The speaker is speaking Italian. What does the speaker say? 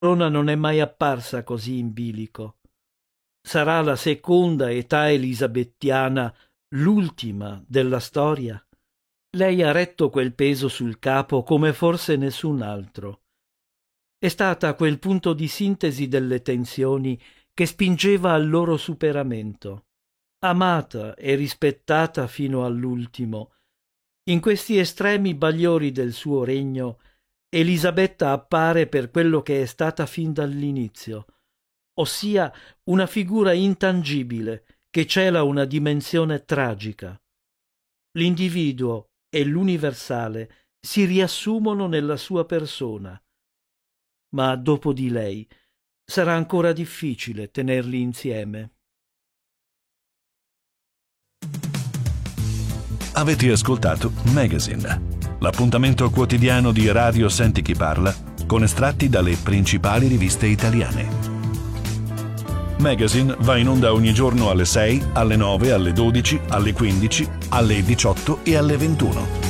Corona non è mai apparsa così in bilico. Sarà la seconda età elisabettiana, l'ultima della storia. Lei ha retto quel peso sul capo come forse nessun altro. È stata quel punto di sintesi delle tensioni che spingeva al loro superamento. Amata e rispettata fino all'ultimo, in questi estremi bagliori del suo regno, Elisabetta appare per quello che è stata fin dall'inizio, ossia una figura intangibile che cela una dimensione tragica. L'individuo e l'universale si riassumono nella sua persona, ma dopo di lei sarà ancora difficile tenerli insieme. Avete ascoltato Magazine, l'appuntamento quotidiano di Radio Senti Chi Parla con estratti dalle principali riviste italiane. Magazine va in onda ogni giorno alle 6, alle 9, alle 12, alle 15, alle 18 e alle 21.